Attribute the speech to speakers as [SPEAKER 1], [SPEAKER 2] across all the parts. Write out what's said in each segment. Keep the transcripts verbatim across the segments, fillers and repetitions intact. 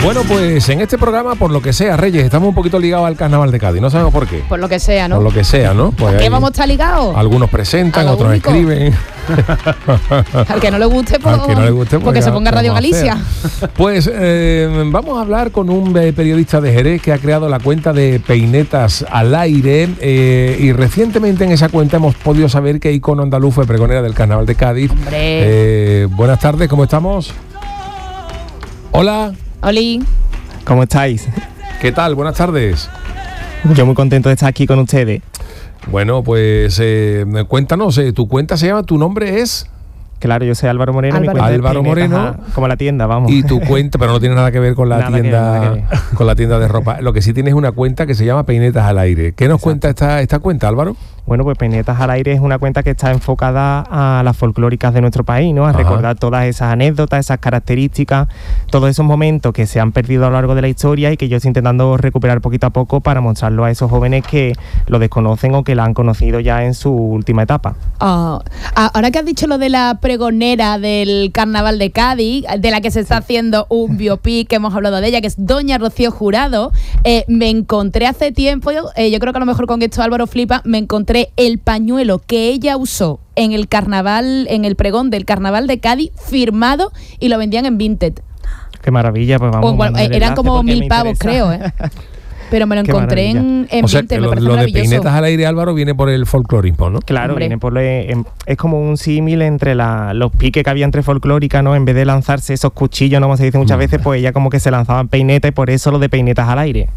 [SPEAKER 1] Bueno, pues en este programa, por lo que sea, Reyes, estamos un poquito ligados al Carnaval de Cádiz. No sabemos por qué.
[SPEAKER 2] Por lo que sea, ¿no?
[SPEAKER 1] Por lo que sea, ¿no? Pues
[SPEAKER 2] ¿A qué vamos a estar ligados?
[SPEAKER 1] Algunos presentan, otros
[SPEAKER 2] único.
[SPEAKER 1] escriben.
[SPEAKER 2] Al que no le guste, pues,
[SPEAKER 1] Al que no le guste, pues
[SPEAKER 2] porque
[SPEAKER 1] ya,
[SPEAKER 2] se ponga Radio Galicia.
[SPEAKER 1] Pues eh, vamos a hablar con un eh, periodista de Jerez que ha creado la cuenta de Peinetas al Aire eh, y recientemente en esa cuenta hemos podido saber que Icono Andaluz fue pregonera del Carnaval de Cádiz.
[SPEAKER 2] Hombre.
[SPEAKER 1] Eh, buenas tardes, ¿cómo estamos? Hola.
[SPEAKER 2] Oli.
[SPEAKER 3] ¿Cómo estáis?
[SPEAKER 1] ¿Qué tal? Buenas tardes.
[SPEAKER 3] Yo muy contento de estar aquí con ustedes.
[SPEAKER 1] Bueno, pues eh, cuéntanos, eh, tu cuenta se llama, tu nombre es...
[SPEAKER 3] Claro, yo soy Álvaro Moreno.
[SPEAKER 2] Álvaro,
[SPEAKER 3] mi cuenta es
[SPEAKER 1] Álvaro
[SPEAKER 3] Peinetas
[SPEAKER 1] Moreno.
[SPEAKER 3] a- como la tienda, vamos.
[SPEAKER 1] Y tu cuenta, pero no tiene nada que ver con la
[SPEAKER 3] Nada que ver,
[SPEAKER 1] tienda,
[SPEAKER 3] nada que ver.
[SPEAKER 1] con la tienda de ropa. Lo que sí tienes es una cuenta que se llama Peinetas al Aire. ¿Qué nos
[SPEAKER 3] Exacto.
[SPEAKER 1] cuenta esta, esta cuenta, Álvaro?
[SPEAKER 3] Bueno, pues Peinetas al Aire es una cuenta que está enfocada a las folclóricas de nuestro país, ¿no? A
[SPEAKER 1] Ajá.
[SPEAKER 3] recordar todas esas anécdotas, esas características, todos esos momentos que se han perdido a lo largo de la historia y que yo estoy intentando recuperar poquito a poco para mostrarlo a esos jóvenes que lo desconocen o que la han conocido ya en su última etapa.
[SPEAKER 2] Oh, ah, ahora que has dicho lo de la pregonera del Carnaval de Cádiz, de la que se está haciendo un biopic, que hemos hablado de ella, que es Doña Rocío Jurado, eh, me encontré hace tiempo, yo, eh, yo creo que a lo mejor con esto Álvaro flipa, me encontré el pañuelo que ella usó en el carnaval, en el pregón del Carnaval de Cádiz, firmado, y lo vendían en Vinted.
[SPEAKER 3] Qué maravilla, pues vamos.
[SPEAKER 2] O, bueno,
[SPEAKER 3] mándame el
[SPEAKER 2] eran
[SPEAKER 3] enlace
[SPEAKER 2] como
[SPEAKER 3] porque
[SPEAKER 2] mil
[SPEAKER 3] me
[SPEAKER 2] pavos,
[SPEAKER 3] interesa.
[SPEAKER 2] creo, ¿eh? Pero me lo
[SPEAKER 3] Qué
[SPEAKER 2] encontré en, en
[SPEAKER 1] O sea,
[SPEAKER 2] Vinted,
[SPEAKER 1] que
[SPEAKER 2] me
[SPEAKER 1] lo,
[SPEAKER 2] parece
[SPEAKER 1] lo de
[SPEAKER 2] maravilloso.
[SPEAKER 1] Peinetas al Aire, Álvaro, viene por el folclorismo, ¿no?
[SPEAKER 3] Claro,
[SPEAKER 2] Hombre.
[SPEAKER 3] viene por lo- em, es como un símil entre la, los piques que había entre folclórica, ¿no? En vez de lanzarse esos cuchillos, ¿no? Como se dice muchas
[SPEAKER 1] Mm.
[SPEAKER 3] veces, pues ella como que se lanzaban peinetas y por eso lo de Peinetas al Aire.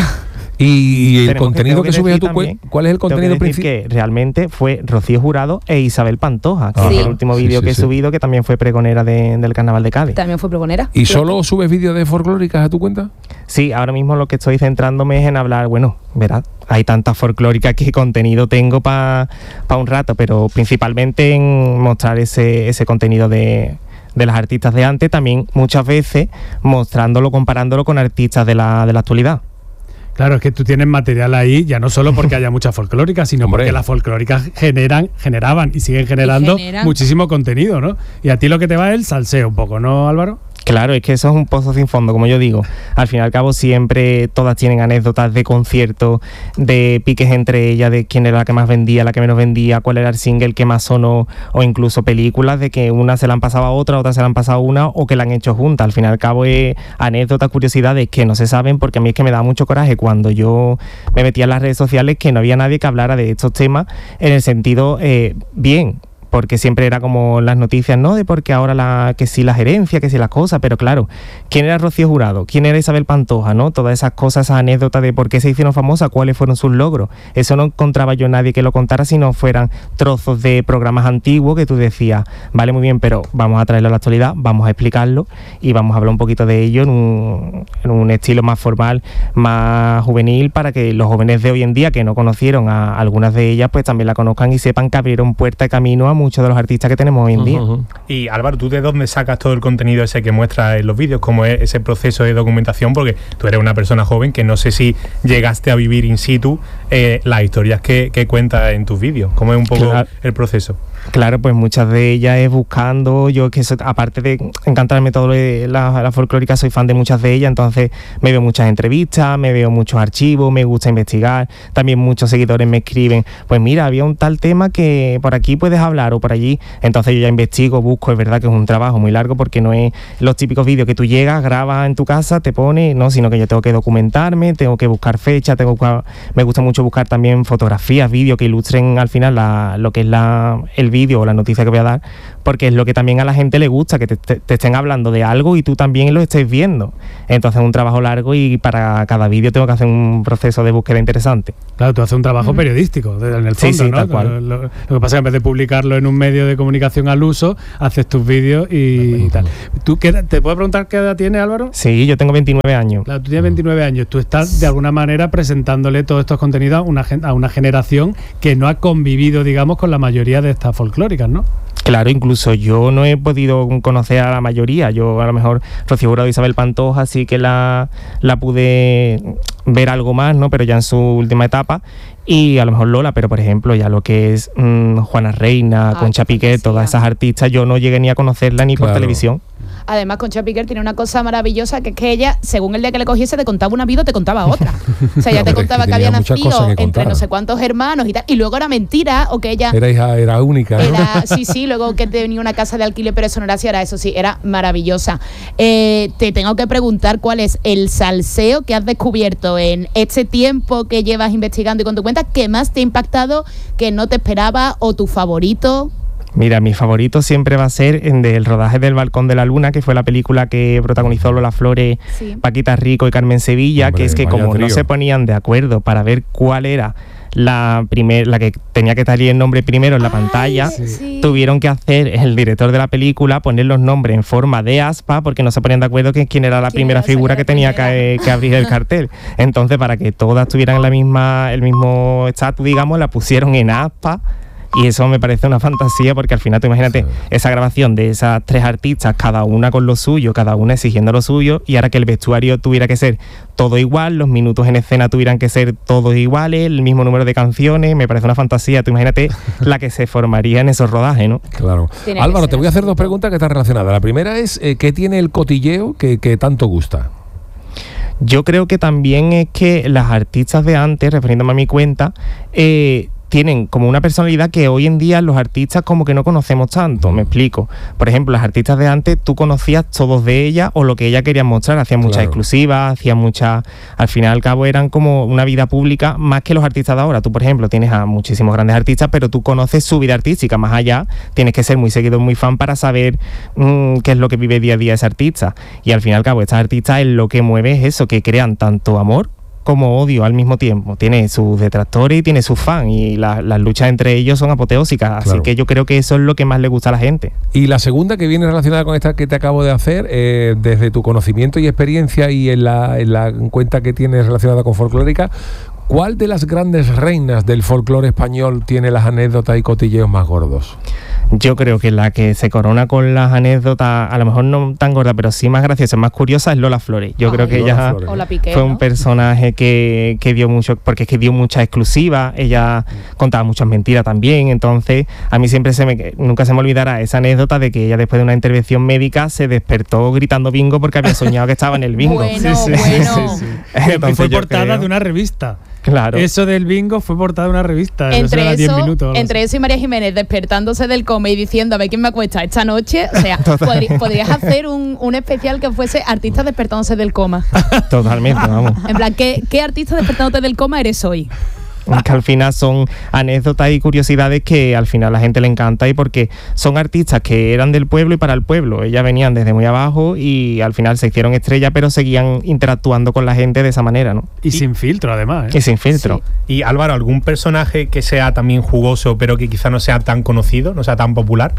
[SPEAKER 1] Y, y el
[SPEAKER 3] Tenemos
[SPEAKER 1] contenido
[SPEAKER 3] tengo
[SPEAKER 1] que, subes a tu
[SPEAKER 3] decir
[SPEAKER 1] cuenta,
[SPEAKER 3] también-
[SPEAKER 1] ¿cuál es el
[SPEAKER 3] tengo que
[SPEAKER 1] contenido
[SPEAKER 3] decir
[SPEAKER 1] principal?
[SPEAKER 3] que realmente fue Rocío Jurado e Isabel Pantoja, que
[SPEAKER 1] Ajá.
[SPEAKER 3] es el último
[SPEAKER 1] Sí,
[SPEAKER 3] vídeo
[SPEAKER 1] sí,
[SPEAKER 3] que he
[SPEAKER 1] sí.
[SPEAKER 3] subido, que también fue pregonera de- del Carnaval de Cádiz.
[SPEAKER 2] También fue pregonera.
[SPEAKER 1] ¿Y solo subes vídeos de folclóricas a tu cuenta?
[SPEAKER 3] Sí, ahora mismo lo que estoy centrándome es en hablar, bueno, verás, hay tantas folclóricas que contenido tengo para pa un rato, pero principalmente en mostrar ese, ese contenido de, de las artistas de antes, también muchas veces mostrándolo, comparándolo con artistas de la, de la actualidad.
[SPEAKER 4] Claro, es que tú tienes material ahí, ya no solo porque haya muchas folclóricas, sino
[SPEAKER 1] Hombre.
[SPEAKER 4] porque las folclóricas generan, generaban y siguen generando
[SPEAKER 2] generan.
[SPEAKER 4] muchísimo contenido, ¿no? Y a ti lo que te va es el salseo un poco, ¿no, Álvaro?
[SPEAKER 3] Claro, es que eso es un pozo sin fondo, como yo digo. Al fin y al cabo siempre todas tienen anécdotas de conciertos, de piques entre ellas, de quién era la que más vendía, la que menos vendía, cuál era el single que más sonó, o incluso películas de que una se la han pasado a otra, otra se la han pasado a una, o que la han hecho juntas. Al fin y al cabo es anécdotas, curiosidades que no se saben, porque a mí es que me da mucho coraje cuando yo me metía en las redes sociales que no había nadie que hablara de estos temas en el sentido eh, bien. Porque siempre era como las noticias, ¿no? De porque ahora la, que sí la gerencia, que sí las cosas, pero claro, ¿quién era Rocío Jurado? ¿Quién era Isabel Pantoja? ¿No? Todas esas cosas, esas anécdotas de por qué se hicieron famosas, cuáles fueron sus logros. Eso no encontraba yo nadie que lo contara si no fueran trozos de programas antiguos que tú decías, vale, muy bien, pero vamos a traerlo a la actualidad, vamos a explicarlo y vamos a hablar un poquito de ello en un, en un estilo más formal, más juvenil, para que los jóvenes de hoy en día que no conocieron a algunas de ellas, pues también la conozcan y sepan que abrieron puerta y camino a muchos de los artistas que tenemos hoy en día.
[SPEAKER 1] Ujú, ujú.
[SPEAKER 5] Y Álvaro, ¿tú de dónde sacas todo el contenido ese que muestras en los vídeos? ¿Cómo es ese proceso de documentación? Porque tú eres una persona joven que no sé si llegaste a vivir in situ eh, las historias que, que cuentas en tus vídeos. ¿Cómo es un poco
[SPEAKER 3] Claro.
[SPEAKER 5] el proceso?
[SPEAKER 3] Claro, pues muchas de ellas es buscando, yo que so- aparte de encantarme todo lo de la, la folclórica, soy fan de muchas de ellas, entonces me veo muchas entrevistas, me veo muchos archivos, me gusta investigar, también muchos seguidores me escriben, pues mira, había un tal tema que por aquí puedes hablar o por allí, entonces yo ya investigo, busco, es verdad que es un trabajo muy largo porque no es los típicos vídeos que tú llegas, grabas en tu casa, te pones, no, sino que yo tengo que documentarme, tengo que buscar fechas, tengo que, me gusta mucho buscar también fotografías, vídeos que ilustren al final la, lo que es la, el vídeo o la noticia que voy a dar, porque es lo que también a la gente le gusta, que te, te, te estén hablando de algo y tú también lo estés viendo. Entonces es un trabajo largo y para cada vídeo tengo que hacer un proceso de búsqueda interesante.
[SPEAKER 4] Claro, tú haces un trabajo periodístico, de- en el
[SPEAKER 3] Sí,
[SPEAKER 4] fondo,
[SPEAKER 3] sí,
[SPEAKER 4] ¿no?
[SPEAKER 3] tal cual.
[SPEAKER 4] Lo, lo que pasa es que en vez de publicarlo en un medio de comunicación al uso, haces tus vídeos y tal. ¿Tú qué edad- ¿Te puedo preguntar qué edad tienes, Álvaro?
[SPEAKER 3] Sí, yo tengo veintinueve años.
[SPEAKER 4] Claro, tú tienes veintinueve años, tú estás de alguna manera presentándole todos estos contenidos a una, gen- a una generación que no ha convivido, digamos, con la mayoría de estas folclóricas, ¿no?
[SPEAKER 3] Claro, incluso yo no he podido conocer a la mayoría. Yo a lo mejor Rocío Jurado y Isabel Pantoja sí que la, la pude ver algo más, ¿no? Pero ya en su última etapa. Y a lo mejor Lola, pero por ejemplo ya lo que es mmm, Juana Reina,
[SPEAKER 2] Ay,
[SPEAKER 3] Concha
[SPEAKER 2] qué
[SPEAKER 3] Piqué,
[SPEAKER 2] fantasía.
[SPEAKER 3] todas esas artistas, yo no llegué ni a conocerla ni por
[SPEAKER 1] Claro.
[SPEAKER 3] televisión.
[SPEAKER 2] Además, Concha Piquer tiene una cosa maravillosa, que es que ella, según el día que le cogiese, te contaba una vida o te contaba otra. O sea, ella te contaba que, que había nacido entre no sé cuántos hermanos y tal, y luego era mentira, o que ella...
[SPEAKER 1] Era hija, era única. ¿No?
[SPEAKER 2] Era, sí, sí, luego que tenía una casa de alquiler, pero eso no era así, era eso sí, era maravillosa. Eh, te tengo que preguntar cuál es el salseo que has descubierto en este tiempo que llevas investigando y con tu cuenta, que más te ha impactado, que no te esperaba, o tu favorito.
[SPEAKER 3] Mira, mi favorito siempre va a ser el del rodaje del Balcón de la Luna, que fue la película que protagonizó Lola Flores, sí. Paquita Rico y Carmen Sevilla. Hombre, que es que como trío. No se ponían de acuerdo para ver cuál era la primer, la que tenía que salir el nombre primero en la Ay, pantalla, sí. tuvieron que hacer el director de la película poner los nombres en forma de aspa, porque no se ponían de acuerdo que quién era la primera era figura que tenía que, que abrir el cartel. Entonces, para que todas tuvieran la misma, el mismo estatus, digamos, la pusieron en aspa. Y eso me parece una fantasía, porque al final tú imagínate sí. esa grabación de esas tres artistas, cada una con lo suyo, cada una exigiendo lo suyo, y ahora que el vestuario tuviera que ser todo igual, los minutos en escena tuvieran que ser todos iguales, el mismo número de canciones, me parece una fantasía. Tú imagínate la que se formaría en esos rodajes, ¿no?
[SPEAKER 1] Claro. Álvaro, te voy a hacer dos preguntas que están relacionadas. La primera es, eh, ¿qué tiene el cotilleo que, que tanto gusta?
[SPEAKER 3] Yo creo que también es que las artistas de antes, refiriéndome a mi cuenta, eh, tienen como una personalidad que hoy en día los artistas como que no conocemos tanto, me explico. Por ejemplo, las artistas de antes, tú conocías todos de ellas o lo que ella quería mostrar, hacían muchas claro. exclusivas, hacían muchas, al final y al cabo eran como una vida pública más que los artistas de ahora. Tú, por ejemplo, tienes a muchísimos grandes artistas, pero tú conoces su vida artística, más allá tienes que ser muy seguidor, muy fan para saber mmm, qué es lo que vive día a día ese artista. Y al final y al cabo, estas artistas es lo que mueve es eso, que crean tanto amor como odio al mismo tiempo. Tiene sus detractores y tiene sus fans, y la, las luchas entre ellos son apoteósicas, claro. así que yo creo que eso es lo que más le gusta a la gente.
[SPEAKER 1] Y la segunda, que viene relacionada con esta que te acabo de hacer, eh, desde tu conocimiento y experiencia y en la, en la cuenta que tienes relacionada con folclórica, ¿cuál de las grandes reinas del folclore español tiene las anécdotas y cotilleos más gordos?
[SPEAKER 3] Yo creo que la que se corona con las anécdotas, a lo mejor no tan gorda, pero sí más graciosa, más curiosa, es Lola Flores. Yo Ay, creo que Lola ella Piqué, fue un ¿no? personaje que, que dio mucho, porque es que dio muchas exclusivas, ella contaba muchas mentiras también, entonces a mí siempre se me, nunca se me olvidará esa anécdota de que ella después de una intervención médica se despertó gritando bingo porque había soñado que estaba en el bingo.
[SPEAKER 2] Bueno,
[SPEAKER 3] sí, sí,
[SPEAKER 2] bueno.
[SPEAKER 4] Sí, sí. Entonces, fue portada creo... de una revista.
[SPEAKER 3] Claro.
[SPEAKER 4] Eso del bingo fue portada de una revista.
[SPEAKER 2] Entre
[SPEAKER 4] eso,
[SPEAKER 2] eso,
[SPEAKER 4] minutos,
[SPEAKER 2] entre eso y María Jiménez despertándose del coma y diciendo a ver quién me acuesta esta noche, o sea, podrí, podrías hacer un, un especial que fuese artistas despertándose del coma.
[SPEAKER 3] Totalmente, vamos.
[SPEAKER 2] En plan, ¿qué, qué artista despertándote del coma eres hoy?
[SPEAKER 3] Que al final son anécdotas y curiosidades que al final a la gente le encanta, y porque son artistas que eran del pueblo y para el pueblo. Ellas venían desde muy abajo y al final se hicieron estrellas, pero seguían interactuando con la gente de esa manera, ¿no?
[SPEAKER 4] Y, y sin filtro, además, ¿eh?
[SPEAKER 3] Y sin filtro.
[SPEAKER 5] Sí. Y Álvaro, ¿algún personaje que sea también jugoso, pero que quizá no sea tan conocido, no sea tan popular?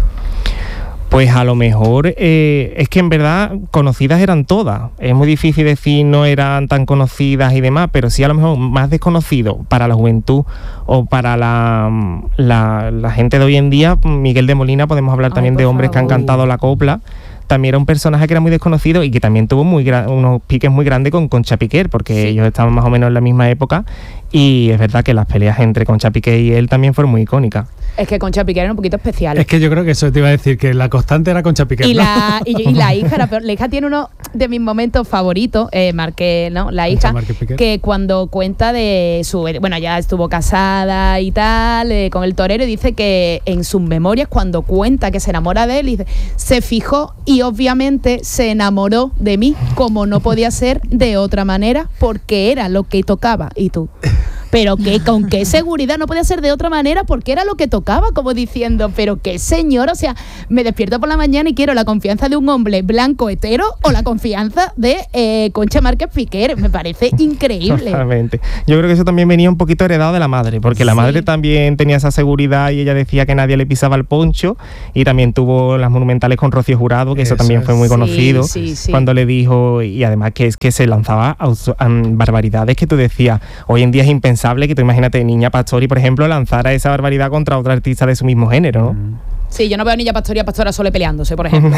[SPEAKER 3] Pues a lo mejor eh, es que en verdad conocidas eran todas. Es muy difícil decir no eran tan conocidas y demás, pero sí a lo mejor más desconocido para la juventud o para la, la, la gente de hoy en día. Miguel de Molina, podemos hablar Ay, también de hombres favor. que han cantado la copla. También era un personaje que era muy desconocido y que también tuvo muy gra- unos piques muy grandes con Concha Piquer, porque sí. ellos estaban más o menos en la misma época, y es verdad que las peleas entre Concha Piquer y él también fueron muy icónicas.
[SPEAKER 2] Es que Concha Piquer era un poquito especial.
[SPEAKER 4] Es que yo creo que eso te iba a decir, que la constante era Concha Piquer,
[SPEAKER 2] y,
[SPEAKER 4] ¿no?
[SPEAKER 2] la, y, y la hija era peor. La hija tiene uno de mis momentos favoritos, eh, Marqué, ¿no? La hija, que cuando cuenta de su... Bueno, ya estuvo casada y tal, eh, con el torero, y dice que en sus memorias, cuando cuenta que se enamora de él, dice, se fijó y obviamente se enamoró de mí, como no podía ser de otra manera, porque era lo que tocaba. Y tú... Pero que con qué seguridad no podía ser de otra manera, porque era lo que tocaba, como diciendo, pero qué señor, o sea, me despierto por la mañana y quiero la confianza de un hombre blanco hetero o la confianza de eh, Concha Márquez Piquer. Me parece increíble.
[SPEAKER 3] Totalmente. Yo creo que eso también venía un poquito heredado de la madre, porque la sí. madre también tenía esa seguridad y ella decía que nadie le pisaba el poncho, y también tuvo las monumentales con Rocío Jurado, que eso, eso también fue muy sí, conocido,
[SPEAKER 2] sí, sí.
[SPEAKER 3] cuando le dijo, y además que es que se lanzaba a, a barbaridades que tú decías, hoy en día es impensable que tú imagínate Niña Pastori, por ejemplo, lanzara esa barbaridad contra otra artista de su mismo género, ¿no?
[SPEAKER 2] Sí, yo no veo a Niña Pastora y a Pastora Soler peleándose, por ejemplo.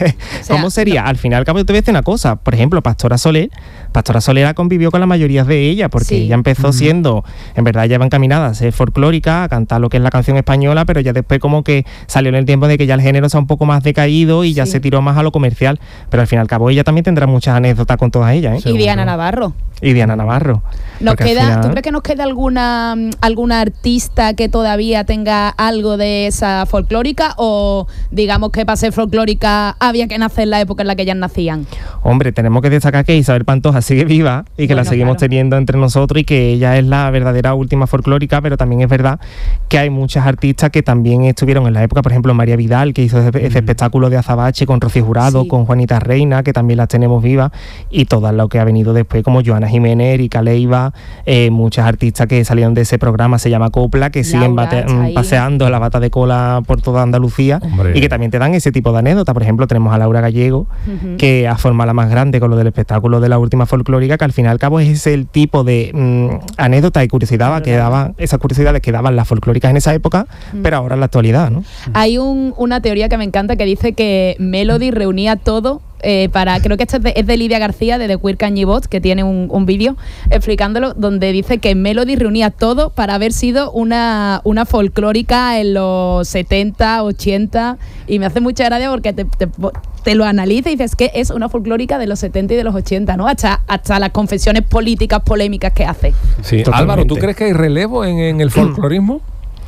[SPEAKER 2] O sea,
[SPEAKER 3] ¿Cómo sería?
[SPEAKER 2] no.
[SPEAKER 3] Al final, al cabo, te voy a decir una cosa. Por ejemplo, Pastora Soler, Pastora Soler convivió con la mayoría de ella, porque
[SPEAKER 2] Sí.
[SPEAKER 3] ella empezó siendo, en verdad, ella va encaminada a ser folclórica, a cantar lo que es la canción española, pero ya después como que salió en el tiempo de que ya el género está un poco más decaído y ya
[SPEAKER 2] Sí.
[SPEAKER 3] se tiró más a lo comercial. Pero al fin y al cabo, ella también tendrá muchas anécdotas con todas ellas, ¿eh?
[SPEAKER 2] Y Diana Navarro.
[SPEAKER 3] Y Diana Navarro.
[SPEAKER 2] Nos
[SPEAKER 3] Porque al
[SPEAKER 2] queda,
[SPEAKER 3] final-
[SPEAKER 2] ¿Tú crees que nos queda alguna, alguna artista que todavía tenga algo de esa folclórica o digamos que para ser folclórica había que nacer en la época en la que ellas nacían?
[SPEAKER 3] Hombre, tenemos que destacar que Isabel Pantoja sigue viva y que
[SPEAKER 2] Bueno,
[SPEAKER 3] la seguimos
[SPEAKER 2] claro.
[SPEAKER 3] teniendo entre nosotros y que ella es la verdadera última folclórica, pero también es verdad que hay muchas artistas que también estuvieron en la época, por ejemplo María Vidal, que hizo ese, ese espectáculo de Azabache con Rocío Jurado,
[SPEAKER 2] Sí.
[SPEAKER 3] con Juanita Reina, que también las tenemos vivas, y todas lo que ha venido después como Joana Jiménez, Erika Leiva, eh, muchas artistas que salieron de ese programa, se llama Copla, que siguen
[SPEAKER 2] Laura,
[SPEAKER 3] bate-
[SPEAKER 2] Chaí.
[SPEAKER 3] paseando la bata de cola por toda Andalucía.
[SPEAKER 1] Hombre.
[SPEAKER 3] Y que también te dan ese tipo de anécdotas. Por ejemplo, tenemos a Laura Gallego,
[SPEAKER 2] Ujú.
[SPEAKER 3] que ha formado la más grande con lo del espectáculo de la última folclórica, que al fin y al cabo es el tipo de mm, anécdota y curiosidad que daban, esas curiosidades que daban las folclóricas en esa época, pero ahora en la actualidad, ¿no?
[SPEAKER 2] Hay un- una teoría que me encanta que dice que Melody reunía todo eh, para, creo que esto es de, es de Lidia García de The Queer Kanye Bot, que tiene un, un vídeo explicándolo, donde dice que Melody reunía todo para haber sido una, una folclórica en los setenta, ochenta, y me hace mucha gracia porque te, te, te lo analiza y dices que es una folclórica de los setenta y de los ochenta, ¿no? Hasta, hasta las confesiones políticas polémicas que hace.
[SPEAKER 1] Sí.
[SPEAKER 3] Totalmente.
[SPEAKER 1] Álvaro, ¿tú crees que hay relevo en, en el folclorismo?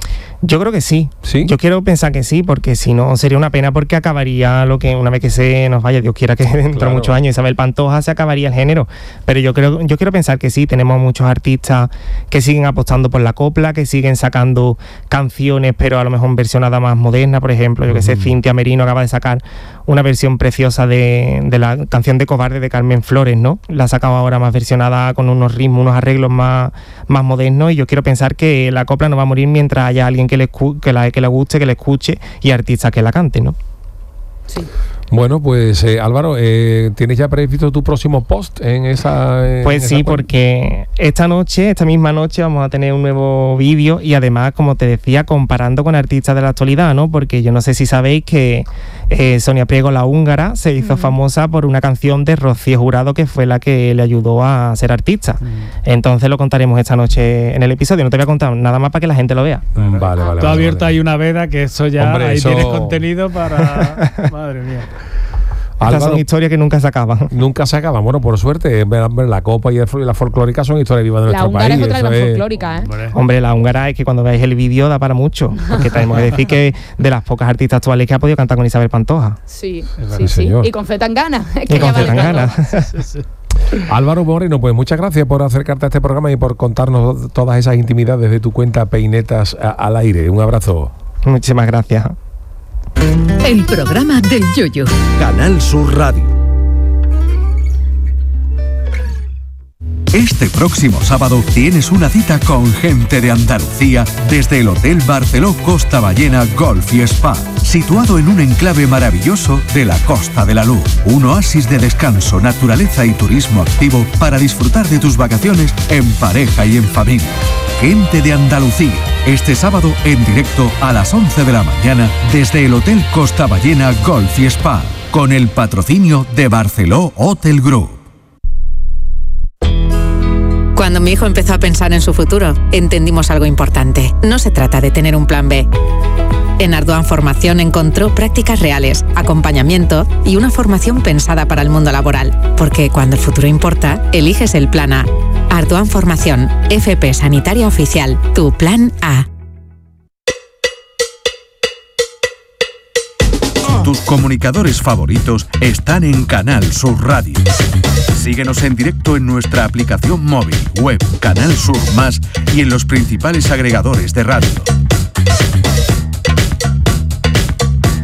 [SPEAKER 3] Yo creo que sí.
[SPEAKER 1] ¿Sí?
[SPEAKER 3] Yo quiero pensar que sí, porque si no sería una pena, porque acabaría lo que una vez que se nos vaya, Dios quiera que dentro
[SPEAKER 1] Claro.
[SPEAKER 3] de muchos años Isabel Pantoja, se acabaría el género. Pero yo creo, yo quiero pensar que sí, tenemos muchos artistas que siguen apostando por la copla, que siguen sacando canciones, pero a lo mejor versionada más moderna, por ejemplo, yo que sé, Cintia Merino acaba de sacar una versión preciosa de, de la canción de Cobarde de Carmen Flores, ¿no? La ha sacado ahora más versionada con unos ritmos, unos arreglos más, más modernos, y yo quiero pensar que la copla no va a morir mientras haya alguien que le, escu- que la, que le guste, que le escuche, y artistas que la canten, ¿no?
[SPEAKER 2] Sí.
[SPEAKER 1] Bueno, pues eh, Álvaro, eh, ¿tienes ya previsto tu próximo post en esa en
[SPEAKER 3] Pues
[SPEAKER 1] esa
[SPEAKER 3] sí,
[SPEAKER 1] cuenta?
[SPEAKER 3] porque esta noche, esta misma noche, vamos a tener un nuevo vídeo y además, como te decía, comparando con artistas de la actualidad, ¿no? Porque yo no sé si sabéis que eh, Sonia Priego, la húngara, se hizo famosa por una canción de Rocío Jurado que fue la que le ayudó a ser artista. Entonces lo contaremos esta noche en el episodio. No te voy a contar nada más para que la gente lo vea.
[SPEAKER 1] Mm, Vale, vale.
[SPEAKER 4] Tú
[SPEAKER 1] vale,
[SPEAKER 4] abierto
[SPEAKER 1] vale.
[SPEAKER 4] ahí una veda que eso ya,
[SPEAKER 1] Hombre,
[SPEAKER 4] ahí
[SPEAKER 1] eso-
[SPEAKER 4] tienes contenido para... Madre mía.
[SPEAKER 3] Estas
[SPEAKER 1] Álvaro,
[SPEAKER 3] son historias que nunca se acaban.
[SPEAKER 1] nunca se acaba. Bueno, por suerte, la copa y el fol- y la folclórica son historias vivas de
[SPEAKER 2] La
[SPEAKER 1] nuestro
[SPEAKER 2] húngara
[SPEAKER 1] país.
[SPEAKER 2] es otra
[SPEAKER 1] eso
[SPEAKER 2] gran
[SPEAKER 1] es-
[SPEAKER 2] folclórica, ¿eh?
[SPEAKER 4] Hombre.
[SPEAKER 3] Hombre, la húngara es que cuando veáis el vídeo da para mucho, porque tenemos que decir que de las pocas artistas actuales que ha podido cantar con Isabel Pantoja.
[SPEAKER 2] Sí,
[SPEAKER 1] verdad,
[SPEAKER 2] sí, sí.
[SPEAKER 1] señor.
[SPEAKER 2] Y con Zetangana. Es
[SPEAKER 3] Y
[SPEAKER 2] que
[SPEAKER 3] con
[SPEAKER 2] ya vale
[SPEAKER 3] Zetangana.
[SPEAKER 2] todo.
[SPEAKER 4] Sí, sí.
[SPEAKER 1] Álvaro Moreno, pues muchas gracias por acercarte a este programa y por contarnos todas esas intimidades de tu cuenta Peinetas a- al aire. Un abrazo.
[SPEAKER 3] Muchísimas gracias.
[SPEAKER 6] El programa del Yoyo.
[SPEAKER 7] Canal Sur Radio. Este próximo sábado tienes una cita con gente de Andalucía desde el Hotel Barceló Costa Ballena Golf y Spa, situado en un enclave maravilloso de la Costa de la Luz. Un oasis de descanso, naturaleza y turismo activo para disfrutar de tus vacaciones en pareja y en familia. Gente de Andalucía, este sábado en directo a las once de la mañana desde el Hotel Costa Ballena Golf y Spa, con el patrocinio de Barceló Hotel Group.
[SPEAKER 8] Cuando mi hijo empezó a pensar en su futuro, entendimos algo importante. No se trata de tener un plan be. En Ardoan Formación encontró prácticas reales, acompañamiento y una formación pensada para el mundo laboral. Porque cuando el futuro importa, eliges el plan A. Ardoan Formación, F P Sanitaria Oficial, tu plan A.
[SPEAKER 7] Tus comunicadores favoritos están en Canal Sur Radio. Síguenos en directo en nuestra aplicación móvil, web, Canal Sur Más y en los principales agregadores de radio.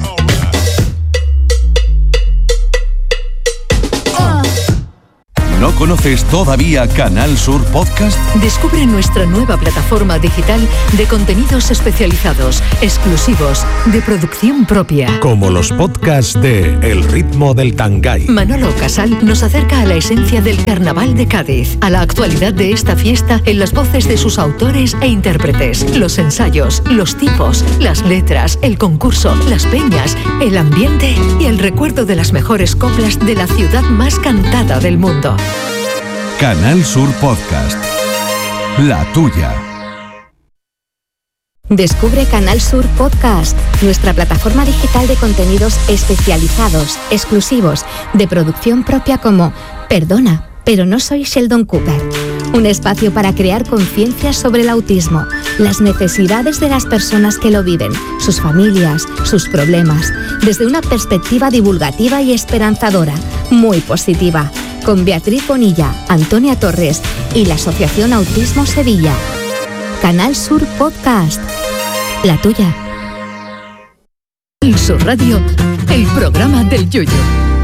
[SPEAKER 7] No conoces todavía Canal Sur Podcast?
[SPEAKER 6] Descubre nuestra nueva plataforma digital de contenidos especializados, exclusivos, de producción propia.
[SPEAKER 9] Como los podcasts de El ritmo del Tangay.
[SPEAKER 6] Manolo Casal nos acerca a la esencia del Carnaval de Cádiz, a la actualidad de esta fiesta en las voces de sus autores e intérpretes, los ensayos, los tipos, las letras, el concurso, las peñas, el ambiente y el recuerdo de las mejores coplas de la ciudad más cantada del mundo.
[SPEAKER 7] Canal Sur Podcast. La tuya.
[SPEAKER 10] Descubre Canal Sur Podcast, nuestra plataforma digital de contenidos especializados, exclusivos, de producción propia como Perdona, pero no soy Sheldon Cooper. Un espacio para crear conciencia sobre el autismo, las necesidades de las personas que lo viven, sus familias, sus problemas, desde una perspectiva divulgativa y esperanzadora, muy positiva, con Beatriz Bonilla, Antonia Torres y la Asociación Autismo Sevilla. Canal Sur Podcast. La tuya.
[SPEAKER 6] Canal Sur Radio, el programa del Yoyo.